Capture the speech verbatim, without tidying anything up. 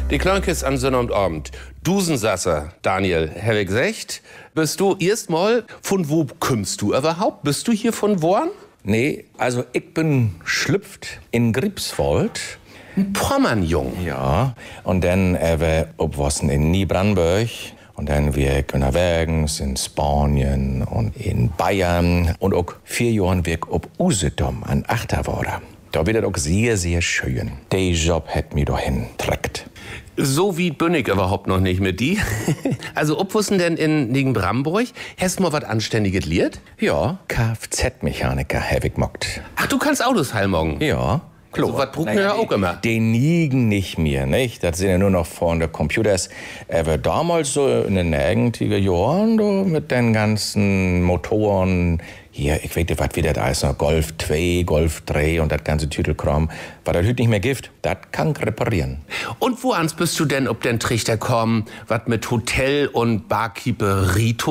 Die Klönkes an Sonnabend. Dusensasser, Daniel, habe ich gesagt. Bist du erstmal, von wo kommst du überhaupt? Bist du hier von Worn? Nee, also ich bin schlüpft in Griebswald. Ein Pommernjung. Ja, und dann äh, wir obwossen in Niebrandenburg. Und dann wir unterwegs in Spanien und in Bayern. Und auch vier Jahren wir ob Usedom an Achterwader. Da wird es auch sehr, sehr schön. Der Job hat mich dahin trägt. So wie bin ich überhaupt noch nicht mit die. Also, ob wussen denn in Nigen-Bramburg? Hast du mal was Anständiges lehrt? Ja, Kfz-Mechaniker hab ich mockt. Ach, du kannst Autos heilmorgen? Ja. So was braucht man ja auch immer. Den Nigen nicht mehr, nicht? Das sind ja nur noch von den Computers. Aber damals so in den neunziger Jahren, do, mit den ganzen Motoren, hier, ich weiß nicht, was wieder da ist, noch Golf zwei, Golf drei und das ganze Tütelkram, was das heute nicht mehr gibt, das kann ich reparieren. Und woans bist du denn ob den Trichter kommen, was mit Hotel und Barkeeper Rito